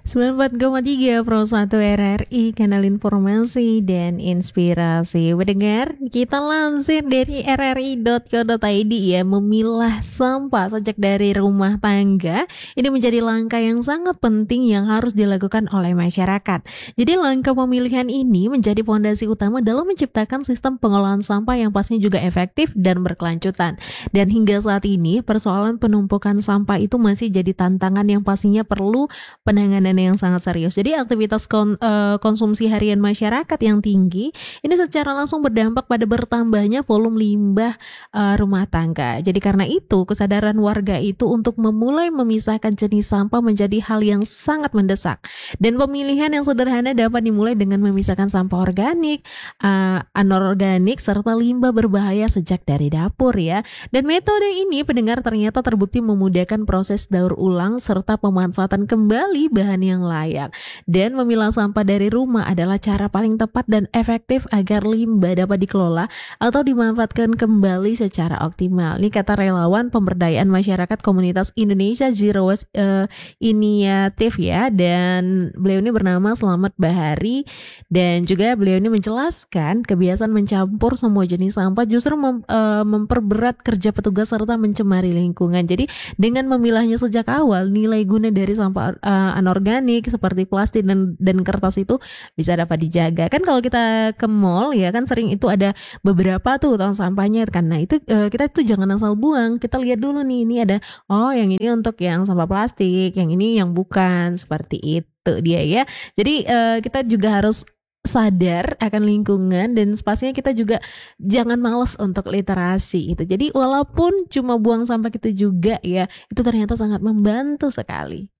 94,3 Pro 1 RRI, kanal informasi dan inspirasi. Mendengar, kita lansir dari rri.co.id ya, memilah sampah sejak dari rumah tangga. Ini menjadi langkah yang sangat penting yang harus dilakukan oleh masyarakat. Jadi langkah pemilihan ini menjadi fondasi utama dalam menciptakan sistem pengolahan sampah yang pastinya juga efektif dan berkelanjutan. Dan hingga saat ini, persoalan penumpukan sampah itu masih jadi tantangan yang pastinya perlu penanganan yang sangat serius. Jadi aktivitas konsumsi harian masyarakat yang tinggi ini secara langsung berdampak pada bertambahnya volume limbah rumah tangga. Jadi karena itu kesadaran warga itu untuk memulai memisahkan jenis sampah menjadi hal yang sangat mendesak. Dan pemilihan yang sederhana dapat dimulai dengan memisahkan sampah organik, anorganik serta limbah berbahaya sejak dari dapur ya. Dan metode ini pendengar ternyata terbukti memudahkan proses daur ulang serta pemanfaatan kembali bahan yang layak. Dan memilah sampah dari rumah adalah cara paling tepat dan efektif agar limbah dapat dikelola atau dimanfaatkan kembali secara optimal. Ini kata relawan pemberdayaan masyarakat komunitas Indonesia Zero Waste Initiative ya. Dan beliau ini bernama Slamet Bahari. Dan juga beliau ini menjelaskan kebiasaan mencampur semua jenis sampah justru memperberat kerja petugas serta mencemari lingkungan. Jadi dengan memilahnya sejak awal, nilai guna dari sampah anorganik seperti plastik dan kertas itu bisa dapat dijaga. Kan kalau kita ke mall ya kan sering itu ada beberapa tuh tong sampahnya kan. Nah itu kita tuh jangan asal buang. Kita lihat dulu nih, ini ada yang ini untuk yang sampah plastik, yang ini yang bukan, seperti itu dia ya. Jadi kita juga harus sadar akan lingkungan dan pastinya kita juga jangan malas untuk literasi itu. Jadi walaupun cuma buang sampah itu juga ya, itu ternyata sangat membantu sekali.